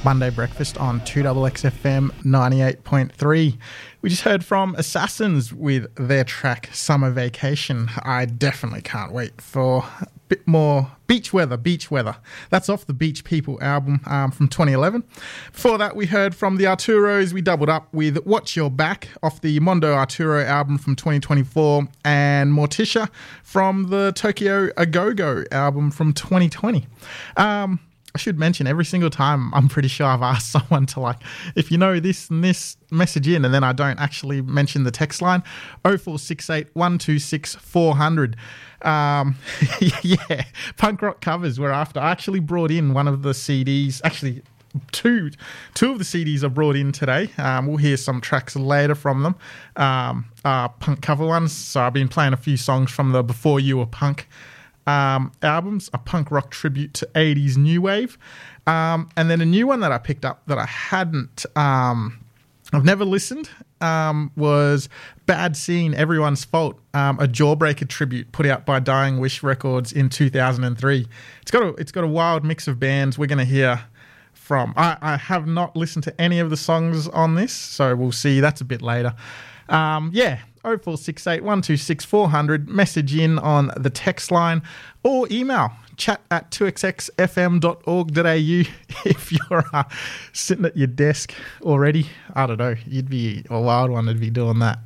Monday Breakfast on 2XXFM 98.3. We just heard from Assassins with their track Summer Vacation. I definitely can't wait for a bit more beach weather. That's off the Beach People album from 2011. Before that, we heard from the Arturos. We doubled up with Watch Your Back off the Mondo Arturo album from 2024 and Morticia from the Tokyo Agogo album from 2020. I should mention every single time I'm pretty sure I've asked someone to, like, if you know this and this, message in, and then I don't actually mention the text line 0468 126 400. Yeah, punk rock covers we're after. I actually brought in one of the CDs, actually two of the CDs I brought in today. We'll hear some tracks later from them, punk cover ones. So I've been playing a few songs from the Before You Were Punk albums, a punk rock tribute to 80s new wave, and then a new one that I picked up that I hadn't I've never listened, was Bad Scene, Everyone's Fault, a Jawbreaker tribute put out by Dying Wish Records in 2003. It's got a wild mix of bands we're going to hear from. I have not listened to any of the songs on this, so we'll see. That's a bit later. 0468 126 400. Message in on the text line or email chat@2xxfm.org.au if you're sitting at your desk already. I don't know. You'd be a wild one to be doing that.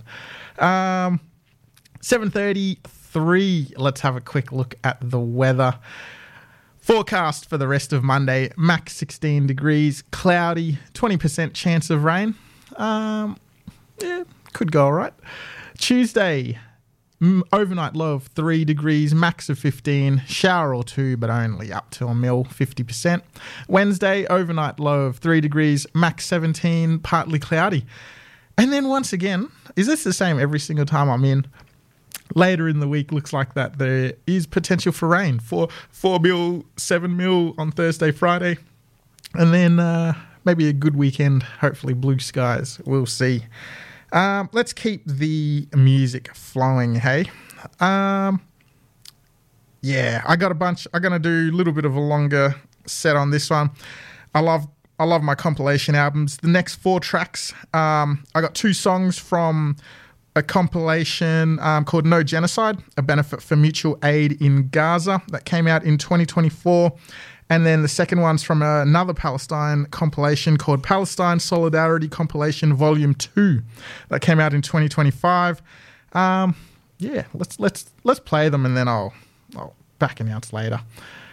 7:33. Let's have a quick look at the weather. Forecast for the rest of Monday, max 16 degrees, cloudy, 20% chance of rain. Could go all right. Tuesday, overnight low of 3 degrees, max of 15, shower or two, but only up to a mil, 50%. Wednesday, overnight low of 3 degrees, max 17, partly cloudy. And then once again, is this the same every single time I'm in? Later in the week, looks like that there is potential for rain. 4 mil, 7 mil on Thursday, Friday. And then maybe a good weekend, hopefully blue skies. We'll see. Let's keep the music flowing, hey? I got a bunch. I'm going to do a little bit of a longer set on this one. I love my compilation albums. The next 4 tracks, I got 2 songs from a compilation called No Genocide, a benefit for mutual aid in Gaza that came out in 2024. And then the second one's from another Palestine compilation called Palestine Solidarity Compilation Volume 2 that came out in 2025. Let's play them and then I'll back announce later.